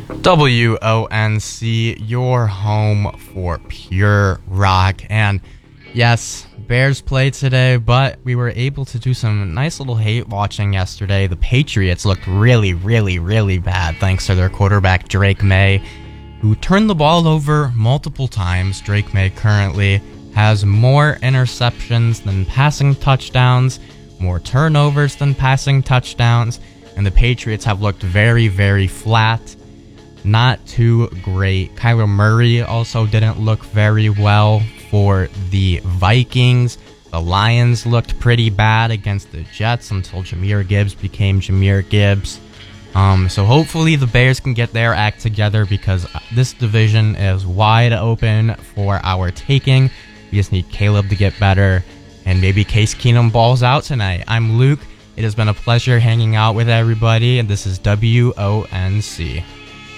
WONC, your home for pure rock. And yes, Bears played today, but we were able to do some nice little hate watching yesterday. The Patriots looked really, really, really bad thanks to their quarterback, Drake May, who turned the ball over multiple times. Drake May currently has more interceptions than passing touchdowns, more turnovers than passing touchdowns, and the Patriots have looked very, very flat. Not too great. Kyler Murray also didn't look very well for the Vikings. The Lions looked pretty bad against the Jets until Jahmyr Gibbs became Jahmyr Gibbs. So hopefully the Bears can get their act together, because this division is wide open for our taking. We just need Caleb to get better, and maybe Case Keenum balls out tonight. I'm Luke. It has been a pleasure hanging out with everybody, and this is WONC.